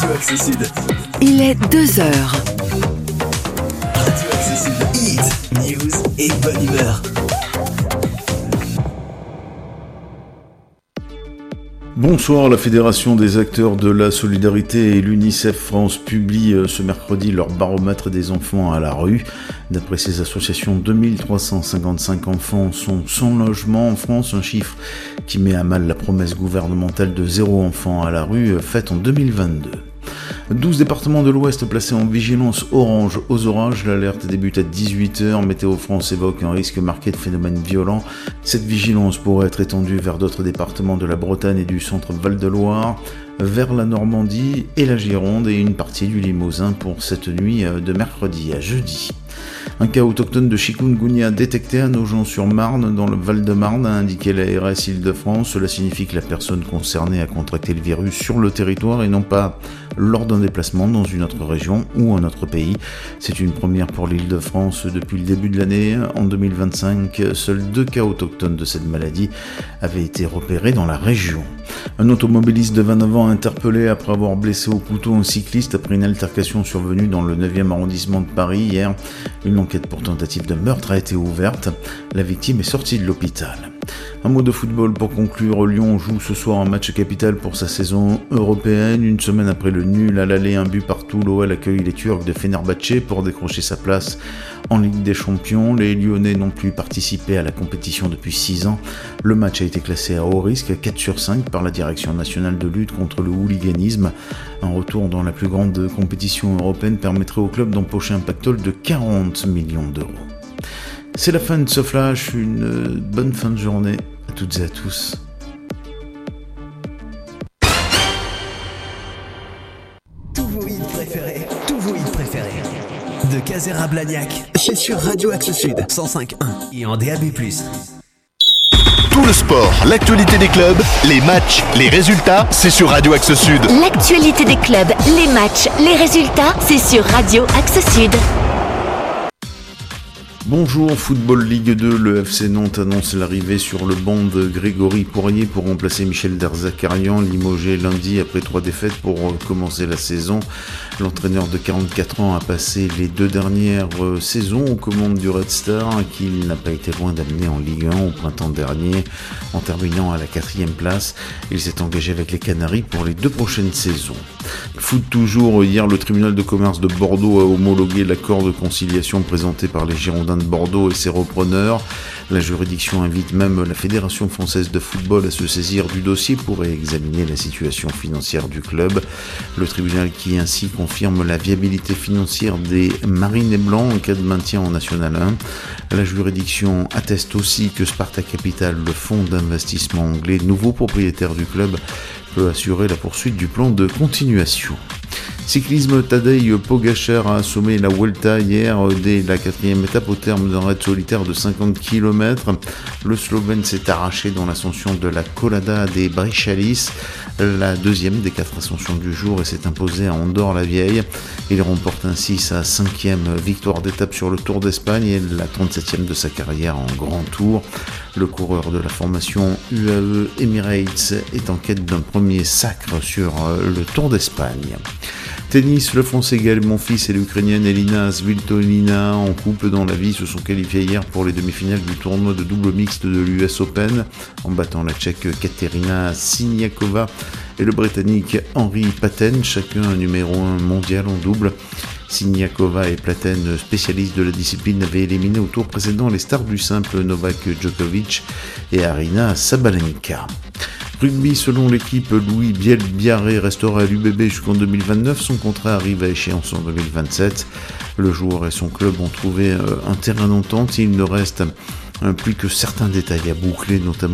Radio Axe Sud. Il est 2 heures. Radio Axe Sud. Hit, news et bonne humeur. Bonsoir, la Fédération des acteurs de la solidarité et l'UNICEF France publient ce mercredi leur baromètre des enfants à la rue. D'après ces associations, 2355 enfants sont sans logement en France, un chiffre qui met à mal la promesse gouvernementale de 0 enfant à la rue faite en 2022. 12 départements de l'Ouest placés en vigilance orange aux orages. L'alerte débute à 18h. Météo France évoque un risque marqué de phénomènes violents. Cette vigilance pourrait être étendue vers d'autres départements de la Bretagne et du centre Val-de-Loire, vers la Normandie et la Gironde et une partie du Limousin pour cette nuit de mercredi à jeudi. Un cas autochtone de chikungunya détecté à Nogent-sur-Marne dans le Val-de-Marne, a indiqué l'ARS Île-de-France. Cela signifie que la personne concernée a contracté le virus sur le territoire et non pas lors d'un déplacement dans une autre région ou un autre pays. C'est une première pour l'Île-de-France depuis le début de l'année. En 2025, seuls 2 cas autochtones de cette maladie avaient été repérés dans la région. Un automobiliste de 29 ans interpellé après avoir blessé au couteau un cycliste après une altercation survenue dans le 9e arrondissement de Paris hier. Une enquête pour tentative de meurtre a été ouverte. La victime est sortie de l'hôpital. Un mot de football pour conclure. Lyon joue ce soir un match capital pour sa saison européenne. Une semaine après le nul à l'aller, 1 but partout, l'OL accueille les Turcs de Fenerbahçe pour décrocher sa place en Ligue des Champions. Les Lyonnais n'ont plus participé à la compétition depuis 6 ans. Le match a été classé à haut risque, 4/5 par la Direction nationale de lutte contre le hooliganisme. Un retour dans la plus grande compétition européenne permettrait au club d'empocher un pactole de 40 millions d'euros. C'est la fin de ce flash, une bonne fin de journée à toutes et à tous. Tous vos hits préférés. De Caser à Blagnac, c'est sur Radio Axe Sud 105.1 et en DAB+. Tout le sport, l'actualité des clubs, les matchs, les résultats, c'est sur Radio Axe Sud. L'actualité des clubs, les matchs, les résultats, c'est sur Radio Axe Sud. Bonjour, Football Ligue 2, le FC Nantes annonce l'arrivée sur le banc de Grégory Poirier pour remplacer Michel Derzakarian, limogé lundi après 3 défaites pour commencer la saison. L'entraîneur de 44 ans a passé les 2 dernières saisons aux commandes du Red Star, qu'il n'a pas été loin d'amener en Ligue 1 au printemps dernier. En terminant à la 4e place, il s'est engagé avec les Canaries pour les 2 prochaines saisons. Foot toujours, hier le tribunal de commerce de Bordeaux a homologué l'accord de conciliation présenté par les Girondins de Bordeaux et ses repreneurs. La juridiction invite même la Fédération française de football à se saisir du dossier pour examiner la situation financière du club. Le tribunal qui ainsi confirme la viabilité financière des Marinés Blancs en cas de maintien en National 1. La juridiction atteste aussi que Sparta Capital, le fonds d'investissement anglais, nouveau propriétaire du club, peut assurer la poursuite du plan de continuation. Cyclisme, Tadej Pogačar a assommé la Vuelta hier dès la 4e étape au terme d'un raid solitaire de 50 km. Le Slovène s'est arraché dans l'ascension de la Colada des Breixalis, la 2e des 4 ascensions du jour, et s'est imposé à Andorre-la-Vieille. Il remporte ainsi sa 5e victoire d'étape sur le Tour d'Espagne et la 37e de sa carrière en Grand Tour. Le coureur de la formation UAE Emirates est en quête d'un premier sacre sur le Tour d'Espagne. Tennis, le Français Gaël Monfils et l'Ukrainienne Elina Svitolina en couple dans la vie se sont qualifiés hier pour les demi-finales du tournoi de double mixte de l'US Open en battant la Tchèque Kateřina Siniakova et le Britannique Henri Patten, chacun numéro 1 mondial en double. Siniakova et Patten, spécialistes de la discipline, avaient éliminé au tour précédent les stars du simple Novak Djokovic et Aryna Sabalenka. Rugby, selon l'équipe, Louis Biel-Biarré restera à l'UBB jusqu'en 2029. Son contrat arrive à échéance en 2027. Le joueur et son club ont trouvé un terrain d'entente. Il ne reste plus que certains détails à boucler, notamment